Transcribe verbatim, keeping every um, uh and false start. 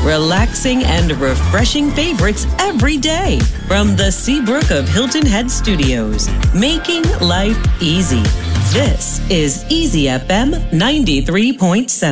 relaxing and refreshing favorites every day from the Seabrook of Hilton Head Studios, making life easy. This is Easy F M ninety-three point seven.